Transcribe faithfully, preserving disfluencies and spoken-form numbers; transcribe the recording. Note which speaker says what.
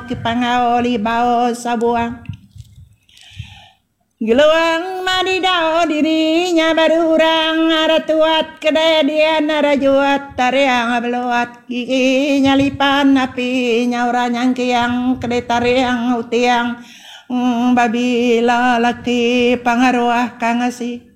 Speaker 1: kipangaoli bao sabuang Geluang madidao dirinya barurang aratuat kedadian arajuat tariang abeluat giginya lipan api nyauranyang kiang kedetariang utiang babila laki pangaruah kangasi